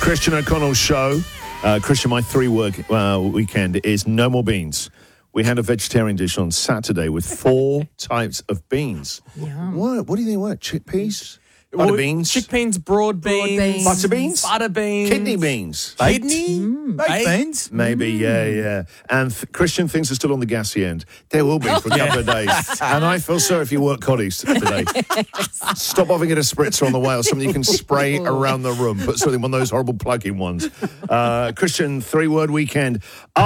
Christian O'Connell's show. Christian, my three-word weekend is no more beans. We had a vegetarian dish on Saturday with 4 types of beans. Yum. What do you think? What? Chickpeas? Butter beans? Chickpeas, broad beans. Butter beans? Butter beans. Kidney beans? Kidney? Baked beans? Maybe, yeah. And Christian thinks are still on the gassy end. There will be for a couple of days. And I feel sorry if you work Coddies today. Stop having it a spritzer on the way or something you can spray around the room. Put something one of those horrible plug-in ones. Christian, 3-word weekend.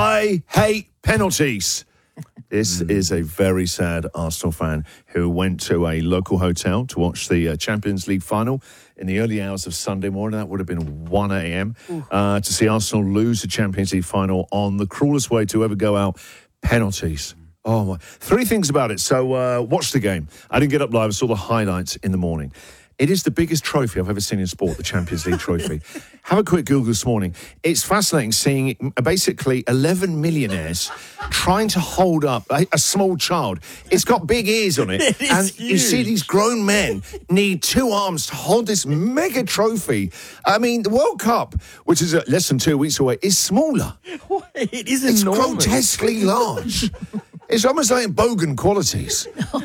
I hate penalties. This is a very sad Arsenal fan who went to a local hotel to watch the Champions League final in the early hours of Sunday morning. That would have been 1 a.m. To see Arsenal lose the Champions League final on the cruelest way to ever go out, penalties. Oh, my. 3 things about it. So watch the game. I didn't get up live. I saw the highlights in the morning. It is the biggest trophy I've ever seen in sport, the Champions League trophy. Have a quick Google this morning. It's fascinating seeing basically 11 millionaires trying to hold up a small child. It's got big ears on it. And huge. you see these grown men need 2 arms to hold this mega trophy. I mean, the World Cup, which is less than 2 weeks away, is smaller. It is It's enormous. grotesquely large. It's almost like Bogan qualities.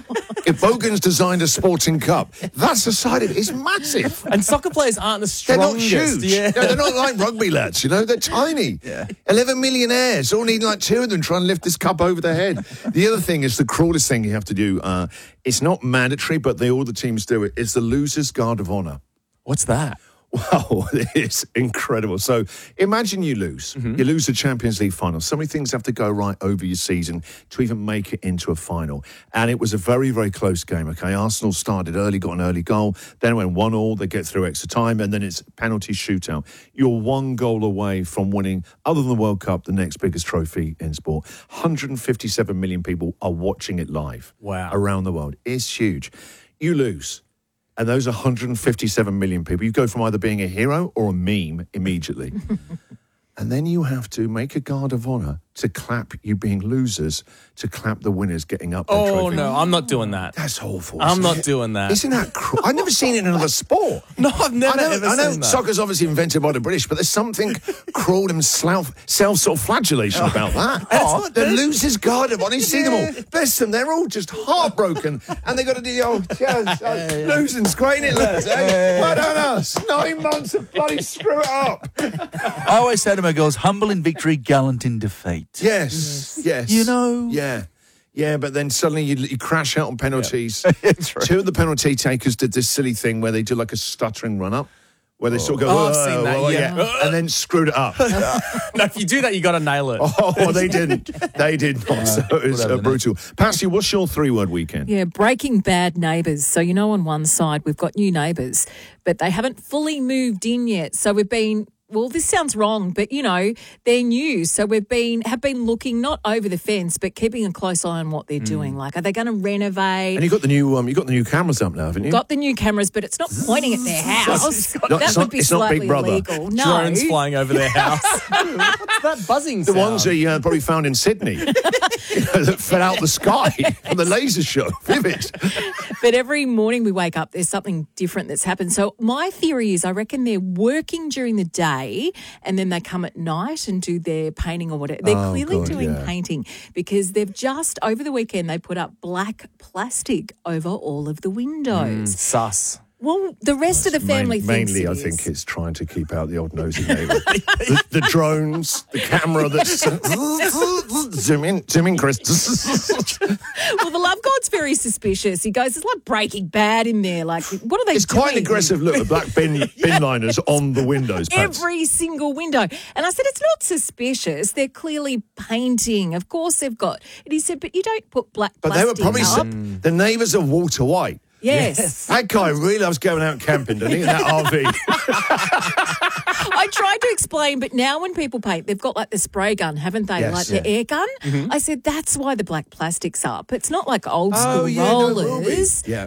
If Bogan's designed a sporting cup, that's the side of it. It's massive. And soccer players aren't the They're not strongest. huge. Yeah. No, they're not like rugby lads, you know. They're tiny. 11 millionaires, all need like 2 of them trying to lift this cup over their head. The other thing is the cruelest thing you have to do. It's not mandatory, but all the teams do it. It's the loser's guard of honour. What's that? Wow, it's incredible. So imagine you lose. You lose the Champions League final. So many things have to go right over your season to even make it into a final. And it was a very, very close game, okay? Arsenal started early, got an early goal. Then went 1-1, they get through extra time, and then it's penalty shootout. You're 1 goal away from winning, other than the World Cup, the next biggest trophy in sport. 157 million people are watching it live. Wow. Around the world. It's huge. You lose. And those 157 million people, you go from either being a hero or a meme immediately. And then you have to make a guard of honour to clap you being losers, to clap the winners getting up their Oh, trophy. no, I'm not doing that. That's awful. I'm isn't not it? doing that. Isn't that cruel? I've never seen it in another sport. No, I've never I know seen that. soccer's obviously invented by the British, but there's something cruel and self-flagellation about that. The losers guard of honour. You see them all. Bless them. They're all just heartbroken. And they've got to do the old, losing's great, isn't it, lads? Well done us. 9 months of bloody screw it up. I always say to my girls, humble in victory, gallant in defeat. Yes. You know? Yeah, but then suddenly you crash out on penalties. It's right. 2 of the penalty takers did this silly thing where they do like a stuttering run-up, where they sort of go, Oh, I've seen that, yeah. and then screwed it up. No, if you do that, you got to nail it. Oh, they didn't. They did not. So it was brutal. Patsy, what's your 3-word weekend? Yeah, breaking bad neighbours. So, you know, on one side, we've got new neighbours, but they haven't fully moved in yet. So we've been... Well, this sounds wrong, but, you know, they're new. So have been looking not over the fence, but keeping a close eye on what they're doing. Like, are they going to renovate? And you got the new cameras up now, haven't you? Got the new cameras, but it's not pointing at their house. That would be it's not Big slightly Brother. illegal. No. Drones flying over their house. What's that buzzing The sound? ones that you probably found in Sydney that fell out the sky from the laser show. Vivid. But every morning we wake up, there's something different that's happened. So my theory is I reckon they're working during the day and then they come at night and do their painting or whatever. They're clearly doing painting because they've just, over the weekend, they put up black plastic over all of the windows. Sus. Well, the rest of the family thinks Mainly, it I is. think it's trying to keep out the odd nosy neighbour. the drones, the camera that's... zoom in, Chris. Well, the love god's very suspicious. He goes, it's like Breaking Bad in there. Like, what are they It's doing? quite an aggressive look, the black bin liners on the windows, Pats. Every single window. And I said, it's not suspicious. They're clearly painting. Of course they've got... And he said, but you don't put black But they were plastic probably... up. The neighbours are Walter White. Yes. That guy really loves going out camping, doesn't he, in that RV? I tried to explain, but now when people paint, they've got like the spray gun, haven't they? Yes, like the air gun. I said, that's why the black plastic's up. It's not like old school Oh, yeah, no, it will be. rollers. Yeah.